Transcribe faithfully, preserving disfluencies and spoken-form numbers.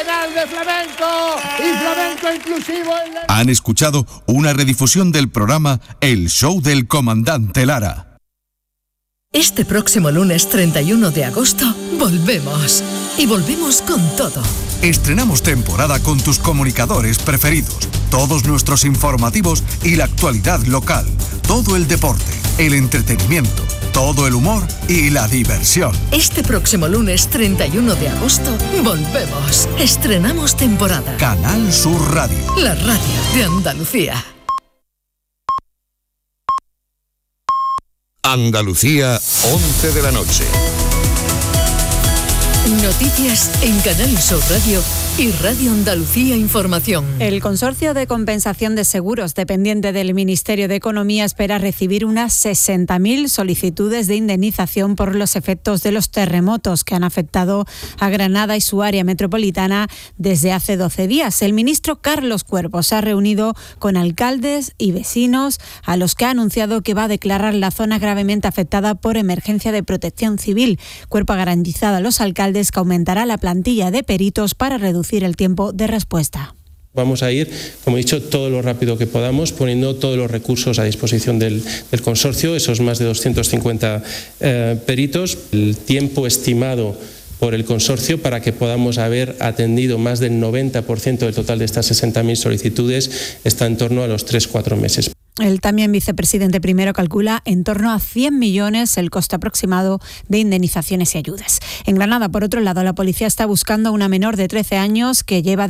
Canal de Flamenco y Flamenco Inclusivo en la... Han escuchado una redifusión del programa El Show del Comandante Lara. Este próximo lunes treinta y uno de agosto volvemos. Y volvemos con todo. Estrenamos temporada con tus comunicadores preferidos, todos nuestros informativos y la actualidad local, todo el deporte, el entretenimiento, todo el humor y la diversión. Este próximo lunes treinta y uno de agosto volvemos. Estrenamos temporada. Canal Sur Radio. La radio de Andalucía. Andalucía, once de la noche. Noticias en Canal Sur Radio y Radio Andalucía Información. El Consorcio de Compensación de Seguros, dependiente del Ministerio de Economía, espera recibir unas sesenta mil solicitudes de indemnización por los efectos de los terremotos que han afectado a Granada y su área metropolitana desde hace doce días. El ministro Carlos Cuervo se ha reunido con alcaldes y vecinos, a los que ha anunciado que va a declarar la zona gravemente afectada por emergencia de protección civil. Cuervo ha garantizado a los alcaldes que aumentará la plantilla de peritos para reducir el tiempo de respuesta. Vamos a ir, como he dicho, todo lo rápido que podamos, poniendo todos los recursos a disposición del, del consorcio, esos más de doscientos cincuenta eh, peritos, el tiempo estimado por el consorcio para que podamos haber atendido más del noventa por ciento del total de estas sesenta mil solicitudes está en torno a los tres a cuatro meses. El también vicepresidente primero calcula en torno a cien millones el coste aproximado de indemnizaciones y ayudas. En Granada, por otro lado, la policía está buscando a una menor de trece años que lleva